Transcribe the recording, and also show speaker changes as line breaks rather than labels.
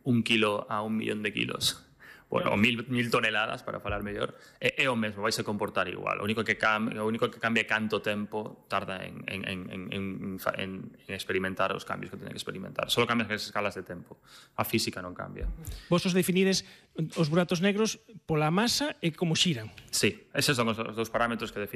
1 kilo a 1 millón de kilos, bueno, ou 1000 toneladas, para falar mellor, é o mesmo, vai se comportar igual. O único que cambia é canto tempo tarda en experimentar os cambios que teñen que experimentar. Só cambian as escalas de tempo. A física non cambia.
Vos os definides os buratos negros pola masa e como xiran.
Sí, eses son os dous parámetros que definen